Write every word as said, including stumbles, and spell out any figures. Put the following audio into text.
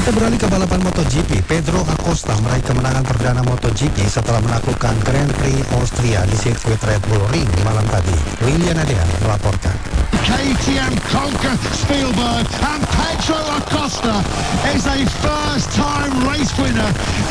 Kita beralih ke balapan MotoGP. Pedro Acosta meraih kemenangan perdana MotoGP setelah menaklukkan Grand Prix Austria di sirkuit Red Bull Ring malam tadi. Lilian Adea melaporkan. K T M conquer Spielberg, and Pedro Acosta is a first-time race winner